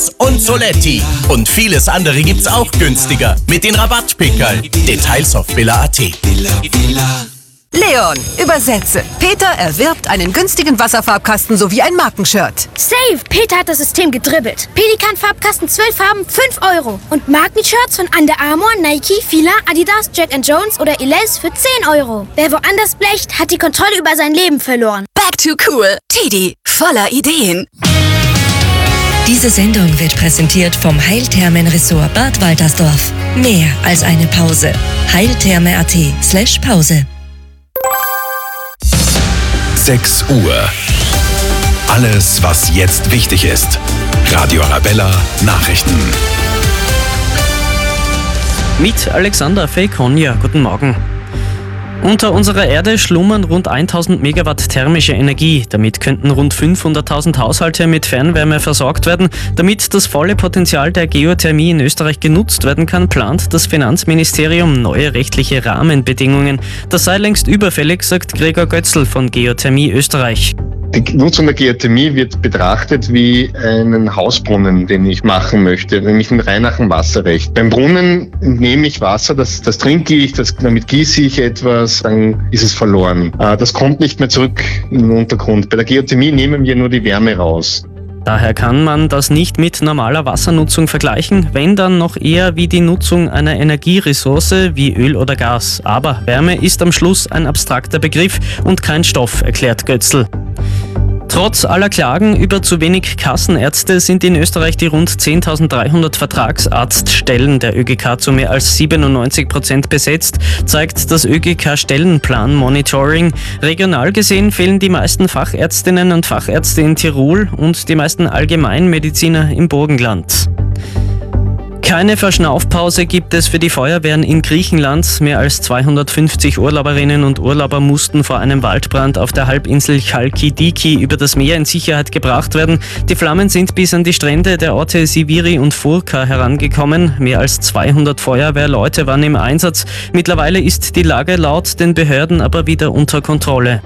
und Soletti. Und vieles andere gibt's auch günstiger mit den Rabattpickerl. Details auf villa.at. Leon, übersetze. Peter erwirbt einen günstigen Wasserfarbkasten sowie ein Markenshirt. Save! Peter hat das System gedribbelt. Pelikan-Farbkasten 12 Farben, 5 €. Und Markenshirts von Under Armour, Nike, Fila, Adidas, Jack & Jones oder Elize für 10 €. Wer woanders blecht, hat die Kontrolle über sein Leben verloren. Back to cool. Tidi, voller Ideen. Diese Sendung wird präsentiert vom Heilthermen-Ressort Bad Waltersdorf. Mehr als eine Pause. heiltherme.at/Pause. 6 Uhr. Alles, was jetzt wichtig ist. Radio Arabella Nachrichten. Mit Alexander Fekonja. Guten Morgen. Unter unserer Erde schlummern rund 1000 Megawatt thermische Energie. Damit könnten rund 500.000 Haushalte mit Fernwärme versorgt werden. Damit das volle Potenzial der Geothermie in Österreich genutzt werden kann, plant das Finanzministerium neue rechtliche Rahmenbedingungen. Das sei längst überfällig, sagt Gregor Götzl von Geothermie Österreich. Die Nutzung der Geothermie wird betrachtet wie einen Hausbrunnen, den ich machen möchte, nämlich rein nach dem Wasserrecht. Beim Brunnen nehme ich Wasser, das trinke ich, damit gieße ich etwas, dann ist es verloren. Das kommt nicht mehr zurück in den Untergrund. Bei der Geothermie nehmen wir nur die Wärme raus. Daher kann man das nicht mit normaler Wassernutzung vergleichen, wenn dann noch eher wie die Nutzung einer Energieressource wie Öl oder Gas. Aber Wärme ist am Schluss ein abstrakter Begriff und kein Stoff, erklärt Götzl. Trotz aller Klagen über zu wenig Kassenärzte sind in Österreich die rund 10.300 Vertragsarztstellen der ÖGK zu mehr als 97% besetzt, zeigt das ÖGK-Stellenplan-Monitoring. Regional gesehen fehlen die meisten Fachärztinnen und Fachärzte in Tirol und die meisten Allgemeinmediziner im Burgenland. Keine Verschnaufpause gibt es für die Feuerwehren in Griechenland. Mehr als 250 Urlauberinnen und Urlauber mussten vor einem Waldbrand auf der Halbinsel Chalkidiki über das Meer in Sicherheit gebracht werden. Die Flammen sind bis an die Strände der Orte Siviri und Furka herangekommen. Mehr als 200 Feuerwehrleute waren im Einsatz. Mittlerweile ist die Lage laut den Behörden aber wieder unter Kontrolle.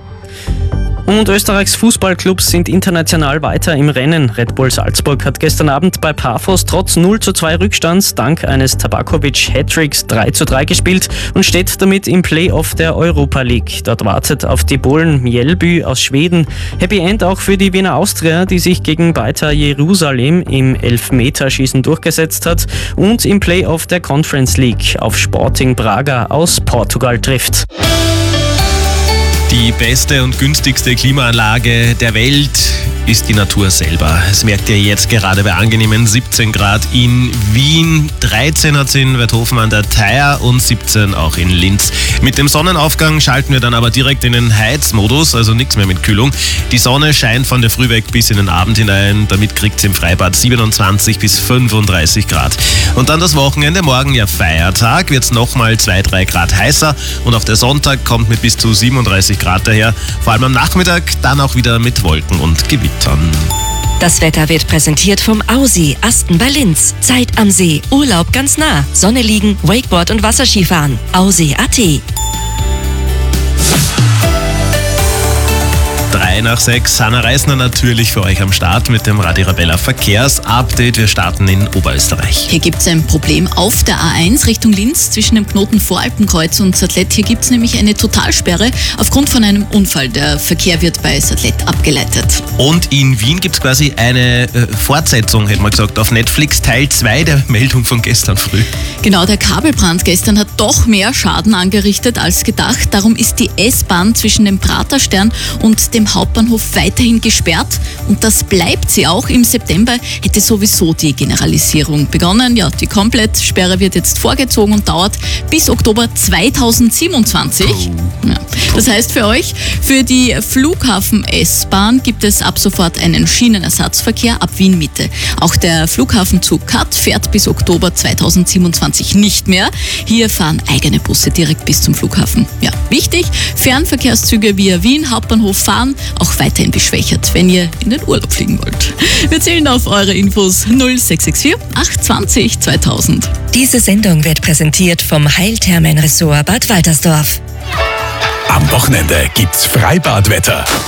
Und Österreichs Fußballclubs sind international weiter im Rennen. Red Bull Salzburg hat gestern Abend bei Pafos trotz 0:2 Rückstands dank eines Tabakovic-Hattricks 3:3 gespielt und steht damit im Playoff der Europa League. Dort wartet auf die Polen Mjällby aus Schweden. Happy End auch für die Wiener Austria, die sich gegen Beitar Jerusalem im Elfmeterschießen durchgesetzt hat und im Playoff der Conference League auf Sporting Braga aus Portugal trifft. Die beste und günstigste Klimaanlage der Welt ist die Natur selber. Das merkt ihr jetzt gerade bei angenehmen 17 Grad in Wien, 13 hat es in Weidhofen an der Theier und 17 auch in Linz. Mit dem Sonnenaufgang schalten wir dann aber direkt in den Heizmodus, also nichts mehr mit Kühlung. Die Sonne scheint von der Früh weg bis in den Abend hinein, damit kriegt es im Freibad 27 bis 35 Grad. Und dann das Wochenende, morgen ja Feiertag, wird es nochmal 2-3 Grad heißer und auch der Sonntag kommt mit bis zu 37 Grad daher. Vor allem am Nachmittag dann auch wieder mit Wolken und Gewittern. Das Wetter wird präsentiert vom Ausi Asten bei Linz. Zeit am See, Urlaub ganz nah, Sonne liegen, Wakeboard und Wasserskifahren. Ausi.at. 5:03, Hanna Reisner natürlich für euch am Start mit dem Radio Arabella Verkehrsupdate. Wir starten in Oberösterreich. Hier gibt es ein Problem auf der A1 Richtung Linz zwischen dem Knoten Voralpenkreuz und Sattlet. Hier gibt es nämlich eine Totalsperre aufgrund von einem Unfall. Der Verkehr wird bei Sattlet abgeleitet. Und in Wien gibt es quasi eine Fortsetzung, hätte man gesagt, auf Netflix, Teil 2 der Meldung von gestern früh. Genau, der Kabelbrand gestern hat doch mehr Schaden angerichtet als gedacht. Darum ist die S-Bahn zwischen dem Praterstern und dem Hauptbahnhof weiterhin gesperrt. Und das bleibt sie auch. Im September hätte sowieso die Generalisierung begonnen. Ja, die Komplettsperre wird jetzt vorgezogen und dauert bis Oktober 2027. Ja. Das heißt für euch, für die Flughafen-S-Bahn gibt es ab sofort einen Schienenersatzverkehr ab Wien Mitte. Auch der Flughafenzug Kat fährt bis Oktober 2027 nicht mehr. Hier fahren eigene Busse direkt bis zum Flughafen. Ja, wichtig, Fernverkehrszüge via Wien Hauptbahnhof fahren auch weiterhin beschwächert, wenn ihr in den Urlaub fliegen wollt. Wir zählen auf eure Infos 0664 820 2000. Diese Sendung wird präsentiert vom Heilthermen-Ressort Bad Waltersdorf. Am Wochenende gibt's Freibadwetter.